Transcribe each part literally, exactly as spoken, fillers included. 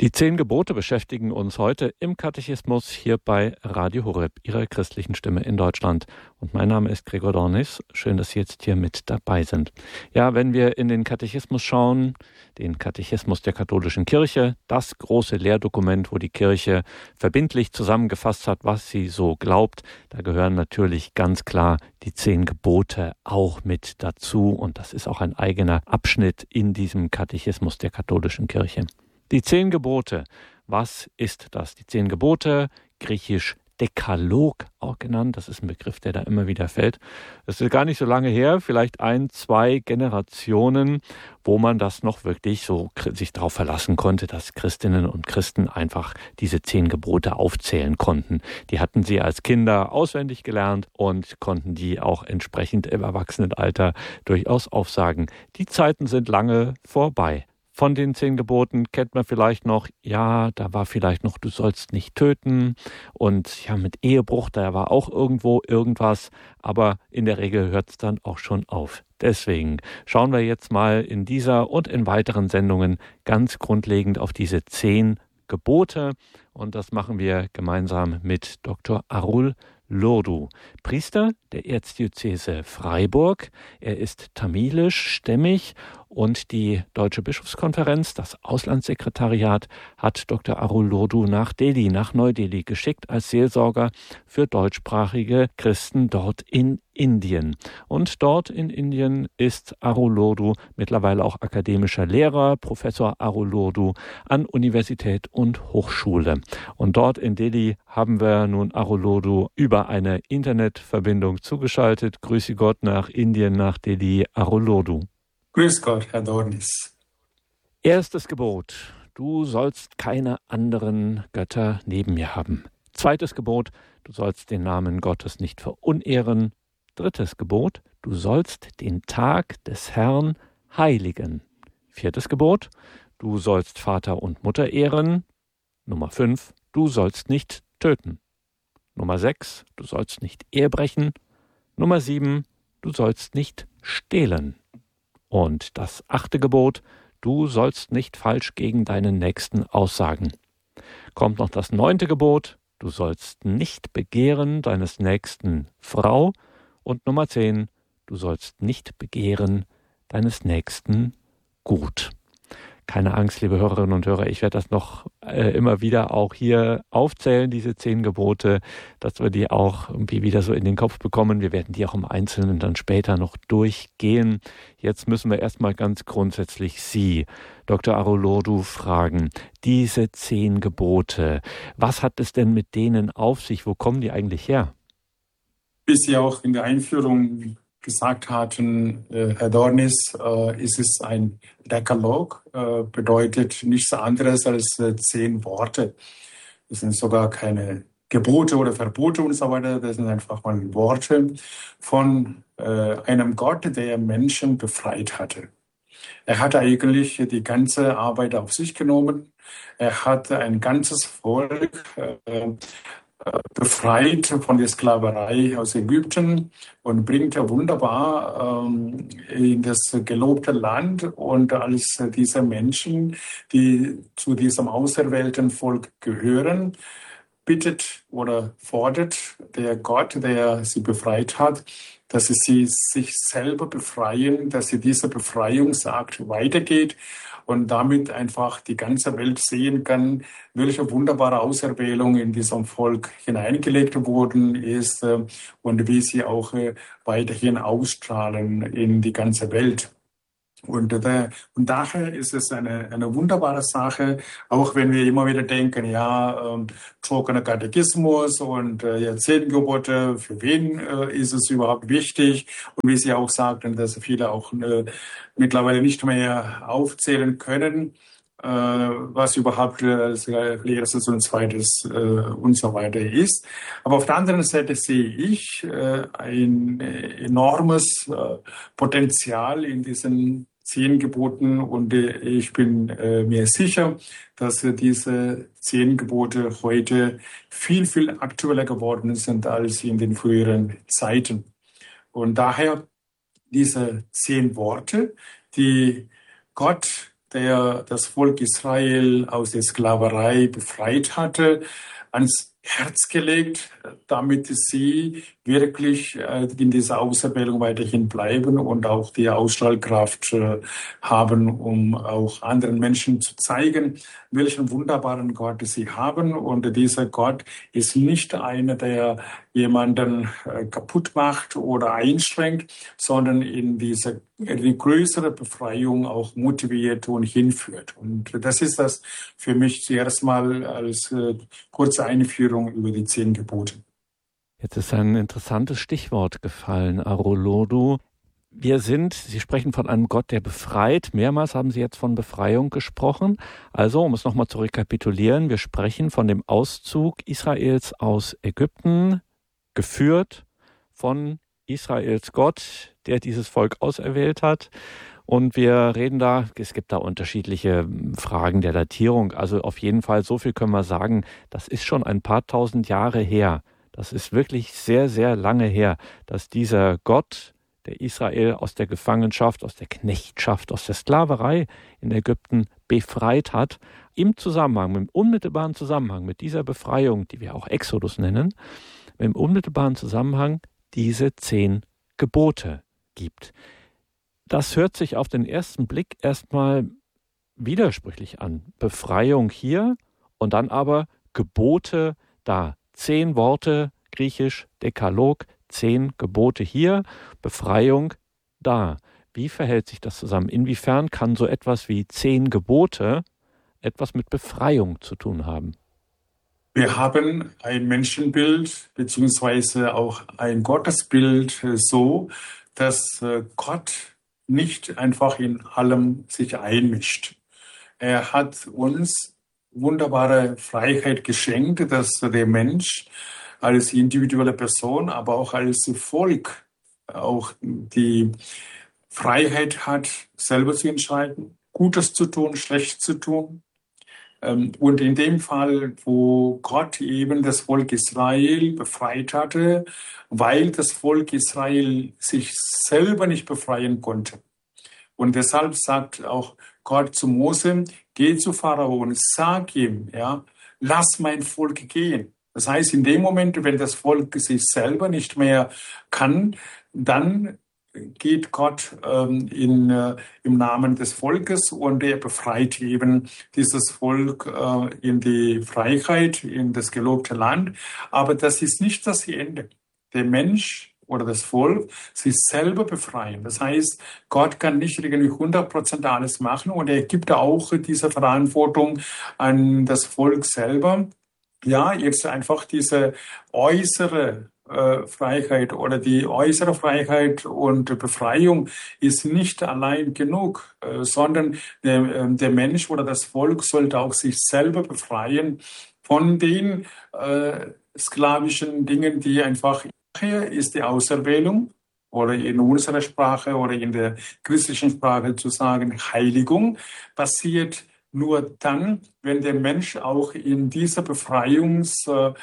Die zehn Gebote beschäftigen uns heute im Katechismus hier bei Radio Horeb, Ihrer christlichen Stimme in Deutschland. Und mein Name ist Gregor Dornis. Schön, dass Sie jetzt hier mit dabei sind. Ja, wenn wir in den Katechismus schauen, den Katechismus der katholischen Kirche, das große Lehrdokument, wo die Kirche verbindlich zusammengefasst hat, was sie so glaubt, da gehören natürlich ganz klar die zehn Gebote auch mit dazu. Und das ist auch ein eigener Abschnitt in diesem Katechismus der katholischen Kirche. Die zehn Gebote, was ist das? Die zehn Gebote, griechisch Dekalog auch genannt, das ist ein Begriff, der da immer wieder fällt. Das ist gar nicht so lange her, vielleicht ein, zwei Generationen, wo man das noch wirklich so sich darauf verlassen konnte, dass Christinnen und Christen einfach diese zehn Gebote aufzählen konnten. Die hatten sie als Kinder auswendig gelernt und konnten die auch entsprechend im Erwachsenenalter durchaus aufsagen. Die Zeiten sind lange vorbei. Von den zehn Geboten kennt man vielleicht noch, ja, da war vielleicht noch, du sollst nicht töten und ja, mit Ehebruch, da war auch irgendwo irgendwas, aber in der Regel hört es dann auch schon auf. Deswegen schauen wir jetzt mal in dieser und in weiteren Sendungen ganz grundlegend auf diese zehn Gebote und das machen wir gemeinsam mit Doktor Arul Lordu, Priester der Erzdiözese Freiburg. Er ist tamilisch-stämmig und die Deutsche Bischofskonferenz, das Auslandssekretariat, hat Doktor Arul Lordu nach Delhi, nach Neu-Delhi geschickt als Seelsorger für deutschsprachige Christen dort in Indien. Und dort in Indien ist Arul Lordu mittlerweile auch akademischer Lehrer, Professor Arul Lordu an Universität und Hochschule. Und dort in Delhi haben wir nun Arul Lordu über eine Internetverbindung zugeschaltet. Grüße Gott nach Indien, nach Delhi, Arul Lordu. Grüß Gott, Herr Dornis. Erstes Gebot: Du sollst keine anderen Götter neben mir haben. Zweites Gebot: Du sollst den Namen Gottes nicht verunehren. Drittes Gebot: Du sollst den Tag des Herrn heiligen. Viertes Gebot: Du sollst Vater und Mutter ehren. Nummer fünf: Du sollst nicht töten. Nummer sechs: Du sollst nicht Ehe brechen. Nummer sieben: Du sollst nicht stehlen. Und das achte Gebot: Du sollst nicht falsch gegen deinen Nächsten aussagen. Kommt noch das neunte Gebot: Du sollst nicht begehren deines Nächsten Frau. Und Nummer zehn: Du sollst nicht begehren deines Nächsten Gut. Keine Angst, liebe Hörerinnen und Hörer, ich werde das noch äh, immer wieder auch hier aufzählen, diese zehn Gebote, dass wir die auch irgendwie wieder so in den Kopf bekommen. Wir werden die auch im Einzelnen dann später noch durchgehen. Jetzt müssen wir erstmal ganz grundsätzlich Sie, Doktor Arul Lordu, fragen. Diese zehn Gebote, was hat es denn mit denen auf sich? Wo kommen die eigentlich her? Wie Sie auch in der Einführung gesagt hatten, äh, Herr Dornis, äh, ist es ein Dekalog, äh, bedeutet nichts anderes als äh, zehn Worte. Das sind sogar keine Gebote oder Verbote und so weiter, das sind einfach mal Worte von äh, einem Gott, der Menschen befreit hatte. Er hat eigentlich die ganze Arbeit auf sich genommen. Er hat ein ganzes Volk äh, befreit von der Sklaverei aus Ägypten und bringt er wunderbar ähm, in das gelobte Land. Und als diese Menschen, die zu diesem auserwählten Volk gehören, bittet oder fordert der Gott, der sie befreit hat, dass sie sich selber befreien, dass sie diese Befreiungsakt weitergeht und damit einfach die ganze Welt sehen kann, welche wunderbare Auserwählung in diesem Volk hineingelegt worden ist und wie sie auch weiterhin ausstrahlen in die ganze Welt. Und, äh, und daher ist es eine, eine wunderbare Sache, auch wenn wir immer wieder denken, ja, ähm, trockener Katechismus und äh, ja, zehn Gebote, für wen äh, ist es überhaupt wichtig? Und wie Sie auch sagten, dass viele auch äh, mittlerweile nicht mehr aufzählen können, äh, was überhaupt als erstes und zweites äh, und so weiter ist. Aber auf der anderen Seite sehe ich äh, ein enormes äh, Potenzial in diesen zehn Geboten und äh, ich bin äh, mir sicher, dass äh, diese zehn Gebote heute viel, viel aktueller geworden sind als in den früheren Zeiten. Und daher diese zehn Worte, die Gott der das Volk Israel aus der Sklaverei befreit hatte, ans Herz gelegt, damit sie wirklich in dieser Auserwählung weiterhin bleiben und auch die Ausstrahlkraft haben, um auch anderen Menschen zu zeigen, welchen wunderbaren Gott sie haben. Und dieser Gott ist nicht einer, der jemanden kaputt macht oder einschränkt, sondern in diese die größere Befreiung auch motiviert und hinführt. Und das ist das für mich zuerst mal als äh, kurze Einführung über die zehn Gebote. Jetzt ist ein interessantes Stichwort gefallen, Arulodhu. Wir sind, Sie sprechen von einem Gott, der befreit. Mehrmals haben Sie jetzt von Befreiung gesprochen. Also, um es nochmal zu rekapitulieren, wir sprechen von dem Auszug Israels aus Ägypten, geführt von Israels Gott, der dieses Volk auserwählt hat. Und wir reden da, es gibt da unterschiedliche Fragen der Datierung. Also auf jeden Fall, so viel können wir sagen, das ist schon ein paar tausend Jahre her. Das ist wirklich sehr, sehr lange her, dass dieser Gott, der Israel aus der Gefangenschaft, aus der Knechtschaft, aus der Sklaverei in Ägypten befreit hat, im Zusammenhang, im unmittelbaren Zusammenhang mit dieser Befreiung, die wir auch Exodus nennen, im unmittelbaren Zusammenhang diese zehn Gebote gibt. Das hört sich auf den ersten Blick erstmal widersprüchlich an. Befreiung hier und dann aber Gebote da. Zehn Worte, griechisch Dekalog, zehn Gebote hier, Befreiung da. Wie verhält sich das zusammen? Inwiefern kann so etwas wie zehn Gebote etwas mit Befreiung zu tun haben? Wir haben ein Menschenbild beziehungsweise auch ein Gottesbild so, dass Gott nicht einfach in allem sich einmischt. Er hat uns wunderbare Freiheit geschenkt, dass der Mensch als individuelle Person, aber auch als Volk auch die Freiheit hat, selber zu entscheiden, Gutes zu tun, Schlechtes zu tun. Und in dem Fall, wo Gott eben das Volk Israel befreit hatte, weil das Volk Israel sich selber nicht befreien konnte. Und deshalb sagt auch Gott zu Mose, geh zu Pharao und sag ihm, ja, lass mein Volk gehen. Das heißt, in dem Moment, wenn das Volk sich selber nicht mehr kann, dann geht Gott ähm, in, äh, im Namen des Volkes und er befreit eben dieses Volk äh, in die Freiheit, in das gelobte Land. Aber das ist nicht das Ende. Der Mensch oder das Volk sich selber befreien. Das heißt, Gott kann nicht irgendwie hundert Prozent alles machen und er gibt auch diese Verantwortung an das Volk selber. Ja, jetzt einfach diese äußere äh, Freiheit oder die äußere Freiheit und Befreiung ist nicht allein genug, äh, sondern der, äh, der Mensch oder das Volk sollte auch sich selber befreien von den äh, sklavischen Dingen, die einfach hier ist die Auserwählung oder in unserer Sprache oder in der christlichen Sprache zu sagen Heiligung passiert nur dann, wenn der Mensch auch in dieser Befreiungsweg,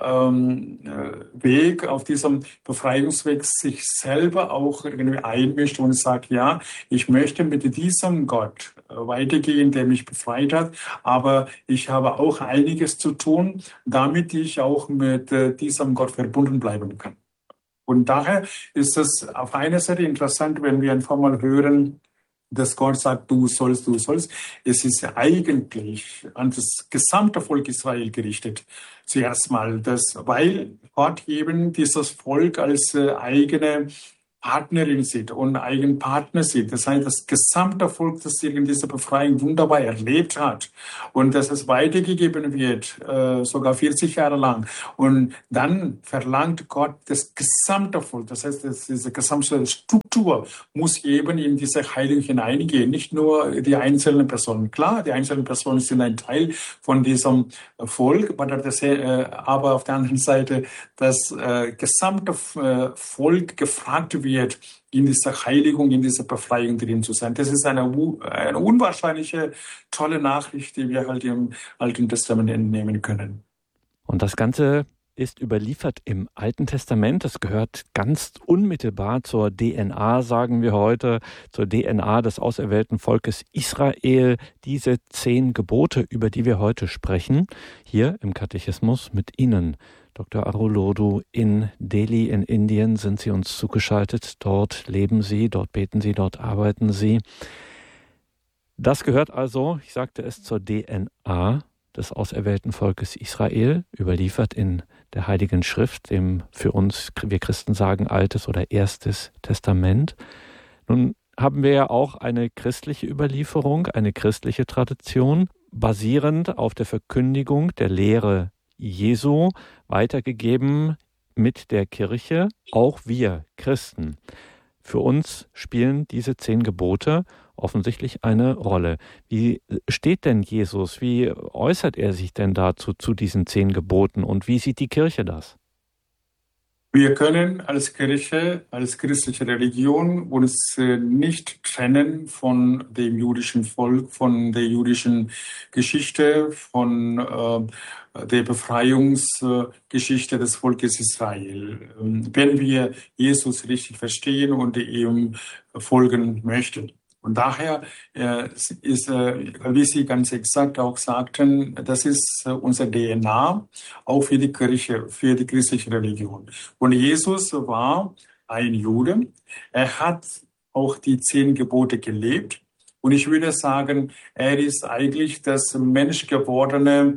äh, auf diesem Befreiungsweg sich selber auch irgendwie einmischt und sagt, ja, ich möchte mit diesem Gott weitergehen, der mich befreit hat, aber ich habe auch einiges zu tun, damit ich auch mit diesem Gott verbunden bleiben kann. Und daher ist es auf einer Seite interessant, wenn wir einfach mal hören, dass Gott sagt, du sollst, du sollst. Es ist eigentlich an das gesamte Volk Israel gerichtet. Zuerst mal, das, weil Gott eben dieses Volk als äh, eigene Partnerin sieht und eigenen Partner sieht. Das heißt, das gesamte Volk, das in dieser Befreiung wunderbar erlebt hat und dass es weitergegeben wird, äh, sogar vierzig Jahre lang. Und dann verlangt Gott das gesamte Volk, das heißt, das, diese gesamte Struktur muss eben in diese Heilung hineingehen, nicht nur die einzelnen Personen. Klar, die einzelnen Personen sind ein Teil von diesem Volk, aber, das, äh, aber auf der anderen Seite das äh, gesamte äh, Volk gefragt wird, in dieser Heiligung, in dieser Befreiung drin zu sein. Das ist eine, eine unwahrscheinliche, tolle Nachricht, die wir halt im Alten Testament entnehmen können. Und das Ganze ist überliefert im Alten Testament. Es gehört ganz unmittelbar zur D N A, sagen wir heute, zur D N A des auserwählten Volkes Israel. Diese zehn Gebote, über die wir heute sprechen, hier im Katechismus mit Ihnen. Doktor Arulodhu, in Delhi in Indien sind Sie uns zugeschaltet. Dort leben Sie, dort beten Sie, dort arbeiten Sie. Das gehört also, ich sagte es, zur D N A des auserwählten Volkes Israel, überliefert in der Heiligen Schrift, dem für uns, wir Christen sagen, Altes oder Erstes Testament. Nun haben wir ja auch eine christliche Überlieferung, eine christliche Tradition, basierend auf der Verkündigung der Lehre Jesu, weitergegeben mit der Kirche, auch wir Christen. Für uns spielen diese zehn Gebote offensichtlich eine Rolle. Wie steht denn Jesus? Wie äußert er sich denn dazu, zu diesen zehn Geboten? Und wie sieht die Kirche das? Wir können als Kirche, als christliche Religion uns nicht trennen von dem jüdischen Volk, von der jüdischen Geschichte, von äh, der Befreiungsgeschichte des Volkes Israel. Wenn wir Jesus richtig verstehen und ihm folgen möchten. Und daher äh, ist, äh, wie Sie ganz exakt auch sagten, das ist äh, unser D N A, auch für die Kirche, für die christliche Religion. Und Jesus war ein Jude. Er hat auch die zehn Gebote gelebt. Und ich würde sagen, er ist eigentlich das menschgewordene,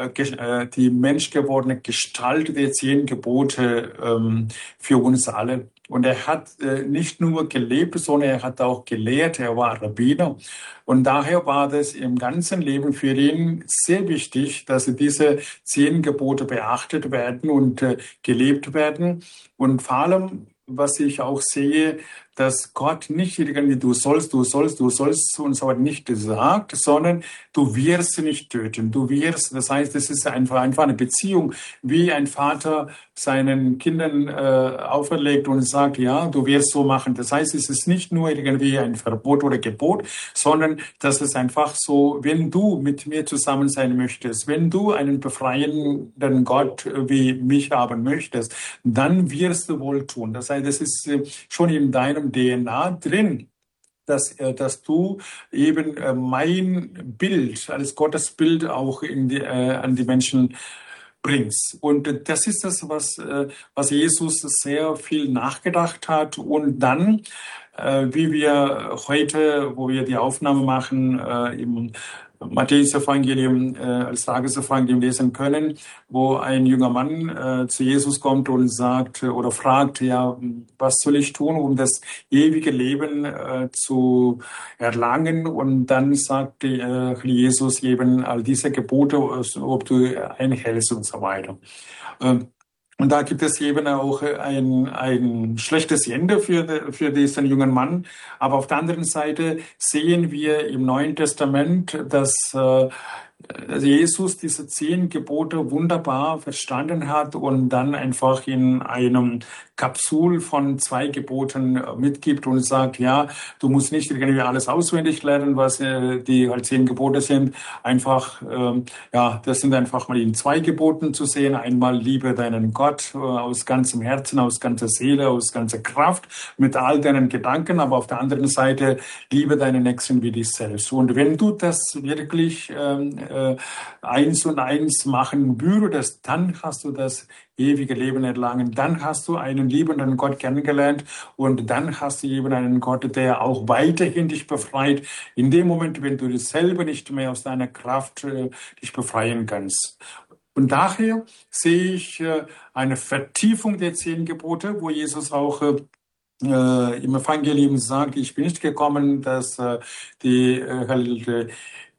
äh, die menschgewordene Gestalt der zehn Gebote ähm, für uns alle. Und er hat äh, nicht nur gelebt, sondern er hat auch gelehrt. Er war Rabbiner. Und daher war das im ganzen Leben für ihn sehr wichtig, dass diese zehn Gebote beachtet werden und äh, gelebt werden. Und vor allem, was ich auch sehe, dass Gott nicht irgendwie du sollst, du sollst, du sollst uns aber nicht gesagt, sondern du wirst nicht töten, du wirst. Das heißt, es ist einfach, einfach eine Beziehung, wie ein Vater seinen Kindern äh, auferlegt und sagt, ja, du wirst so machen. Das heißt, es ist nicht nur irgendwie ein Verbot oder Gebot, sondern das ist einfach so, wenn du mit mir zusammen sein möchtest, wenn du einen befreienden Gott wie mich haben möchtest, dann wirst du wohl tun. Das heißt, es ist schon in deinem D N A drin, dass, dass du eben mein Bild, als Gottesbild auch in die, äh, an die Menschen bringst. Und das ist das, was, was Jesus sehr viel nachgedacht hat. Und dann, äh, wie wir heute, wo wir die Aufnahme machen, äh, im Matthäus-Evangelium äh, als Tagesevangelium lesen können, wo ein junger Mann äh, zu Jesus kommt und sagt äh, oder fragt, ja, was soll ich tun, um das ewige Leben äh, zu erlangen? Und dann sagt äh, Jesus eben all diese Gebote, ob du einhältst und so weiter. Äh, Und da gibt es eben auch ein, ein schlechtes Ende für, für diesen jungen Mann. Aber auf der anderen Seite sehen wir im Neuen Testament, dass äh, Jesus diese zehn Gebote wunderbar verstanden hat und dann einfach in einem Kapsul von zwei Geboten mitgibt und sagt, ja, du musst nicht irgendwie alles auswendig lernen, was äh, die halt zehn Gebote sind. Einfach, äh, ja, das sind einfach mal in zwei Geboten zu sehen. Einmal liebe deinen Gott äh, aus ganzem Herzen, aus ganzer Seele, aus ganzer Kraft, mit all deinen Gedanken, aber auf der anderen Seite liebe deinen Nächsten wie dich selbst. Und wenn du das wirklich ähm, äh, eins und eins machen würdest, dann hast du das ewige Leben erlangen. Dann hast du einen liebenden Gott kennengelernt und dann hast du eben einen Gott, der auch weiterhin dich befreit. In dem Moment, wenn du dich selber nicht mehr aus deiner Kraft äh, dich befreien kannst. Und daher sehe ich äh, eine Vertiefung der zehn Gebote, wo Jesus auch äh, äh, im Evangelium sagt, ich bin nicht gekommen, dass äh, die äh, halt, äh,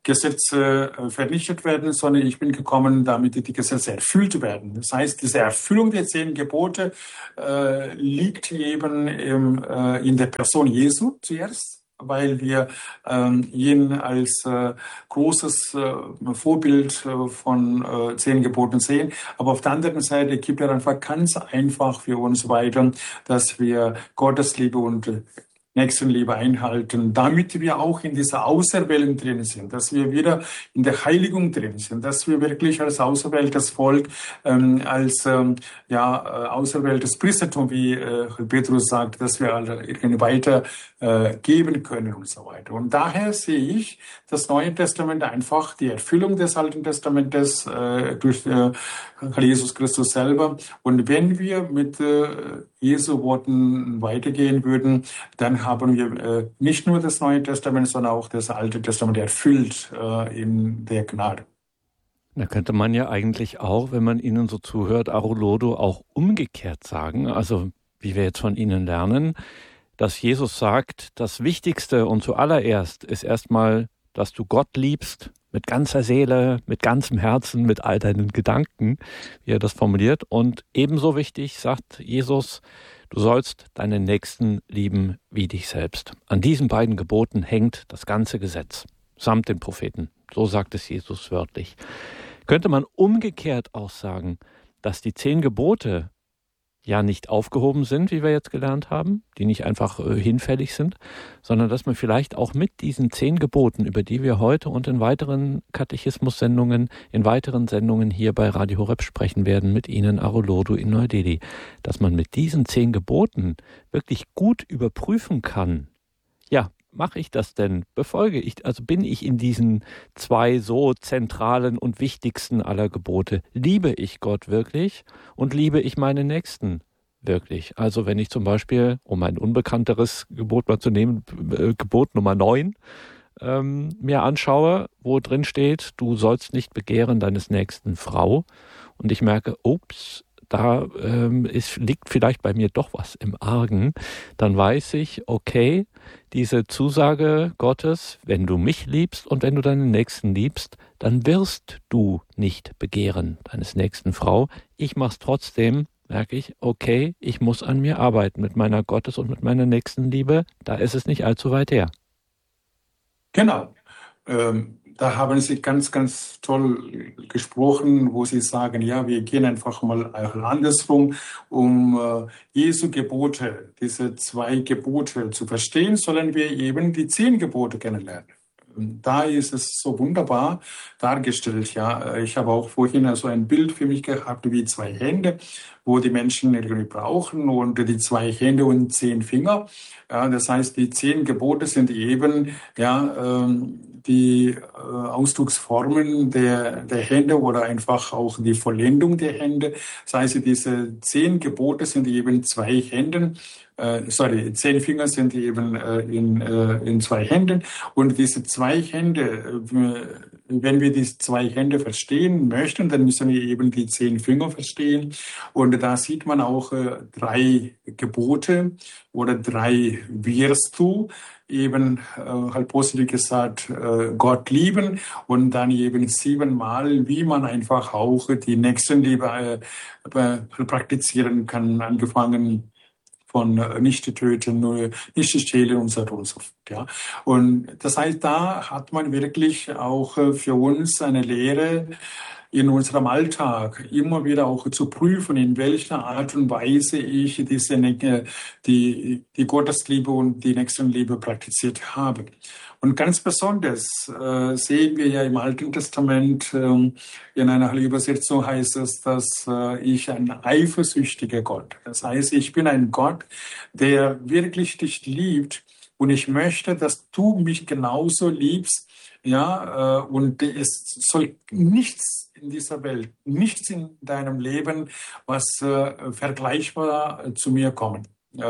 Gesetze vernichtet werden, sondern ich bin gekommen, damit die Gesetze erfüllt werden. Das heißt, diese Erfüllung der zehn Gebote äh, liegt eben im, äh, in der Person Jesu zuerst, weil wir ähm, ihn als äh, großes äh, Vorbild äh, von äh, zehn Geboten sehen. Aber auf der anderen Seite gibt er einfach ganz einfach für uns weiter, dass wir Gottes Liebe und Nächstenliebe einhalten, damit wir auch in dieser Auserwählung drin sind, dass wir wieder in der Heiligung drin sind, dass wir wirklich als auserwähltes Volk, ähm, als ähm, ja, äh, auserwähltes Priestertum, wie äh, Petrus sagt, dass wir alle irgendwie weiter äh, geben können und so weiter. Und daher sehe ich das Neue Testament einfach die Erfüllung des Alten Testamentes äh, durch äh, Jesus Christus selber. Und wenn wir mit äh, Jesu Worten weitergehen würden, dann haben wir äh, nicht nur das Neue Testament, sondern auch das Alte Testament erfüllt äh, in der Gnade. Da könnte man ja eigentlich auch, wenn man Ihnen so zuhört, Arulodo, auch umgekehrt sagen, also wie wir jetzt von Ihnen lernen, dass Jesus sagt, das Wichtigste und zuallererst ist erstmal, dass du Gott liebst mit ganzer Seele, mit ganzem Herzen, mit all deinen Gedanken, wie er das formuliert. Und ebenso wichtig, sagt Jesus, du sollst deinen Nächsten lieben wie dich selbst. An diesen beiden Geboten hängt das ganze Gesetz, samt den Propheten. So sagt es Jesus wörtlich. Könnte man umgekehrt auch sagen, dass die zehn Gebote ja nicht aufgehoben sind, wie wir jetzt gelernt haben, die nicht einfach äh, hinfällig sind, sondern dass man vielleicht auch mit diesen zehn Geboten, über die wir heute und in weiteren Katechismus-Sendungen, in weiteren Sendungen hier bei Radio Horeb sprechen werden, mit Ihnen, Arulodo in Neu-Delhi, dass man mit diesen zehn Geboten wirklich gut überprüfen kann, ja, mache ich das denn? Befolge ich, also bin ich in diesen zwei so zentralen und wichtigsten aller Gebote? Liebe ich Gott wirklich und liebe ich meine Nächsten wirklich? Also wenn ich zum Beispiel, um ein unbekannteres Gebot mal zu nehmen, äh, Gebot Nummer neun, ähm, mir anschaue, wo drin steht, du sollst nicht begehren deines nächsten Frau, und ich merke, ups, da ähm, ist, liegt vielleicht bei mir doch was im Argen, dann weiß ich, okay, diese Zusage Gottes, wenn du mich liebst und wenn du deinen Nächsten liebst, dann wirst du nicht begehren deines nächsten Frau. Ich mach's trotzdem, merke ich, okay, ich muss an mir arbeiten mit meiner Gottes- und mit meiner Nächstenliebe, da ist es nicht allzu weit her. Genau. Ähm Da haben Sie ganz, ganz toll gesprochen, wo Sie sagen, ja, wir gehen einfach mal andersrum, um äh, Jesu Gebote, diese zwei Gebote zu verstehen, sollen wir eben die zehn Gebote kennenlernen. Da ist es so wunderbar dargestellt. Ja, ich habe auch vorhin so ein Bild für mich gehabt wie zwei Hände, wo die Menschen irgendwie brauchen, und die zwei Hände und zehn Finger. Ja, das heißt, die zehn Gebote sind eben ja die Ausdrucksformen der der Hände oder einfach auch die Vollendung der Hände. Das heißt, diese zehn Gebote sind eben zwei Händen. Äh, sorry, zehn Finger sind eben äh, in, äh, in zwei Händen, und diese zwei Hände, äh, wenn wir diese zwei Hände verstehen möchten, dann müssen wir eben die zehn Finger verstehen, und da sieht man auch äh, drei Gebote oder drei wirst du, eben äh, halt positiv gesagt äh, Gott lieben, und dann eben siebenmal, wie man einfach auch die Nächstenliebe äh, praktizieren kann, angefangen von nicht töten, nur nicht stehlen und so weiter und so fort. Ja. Und das heißt, da hat man wirklich auch für uns eine Lehre in unserem Alltag, immer wieder auch zu prüfen, in welcher Art und Weise ich diese, die, die Gottesliebe und die Nächstenliebe praktiziert habe. Und ganz besonders äh, sehen wir ja im Alten Testament, äh, in einer Übersetzung heißt es, dass äh, ich ein eifersüchtiger Gott. Das heißt, ich bin ein Gott, der wirklich dich liebt, und ich möchte, dass du mich genauso liebst. Ja, äh, und es soll nichts in dieser Welt, nichts in deinem Leben, was äh, vergleichbar äh, zu mir kommen.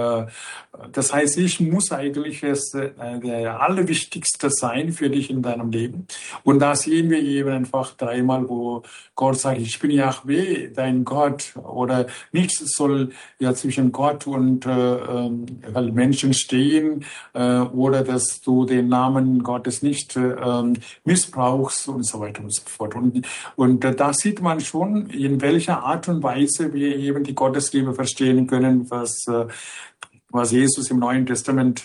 Das heißt, ich muss eigentlich das der Allerwichtigste sein für dich in deinem Leben. Und da sehen wir eben einfach dreimal, wo Gott sagt, ich bin Jahwe, dein Gott. Oder nichts soll ja zwischen Gott und äh, Menschen stehen, äh, oder dass du den Namen Gottes nicht äh, missbrauchst und so weiter und so fort. Und, und äh, da sieht man schon, in welcher Art und Weise wir eben die Gottesliebe verstehen können, was äh, was Jesus im Neuen Testament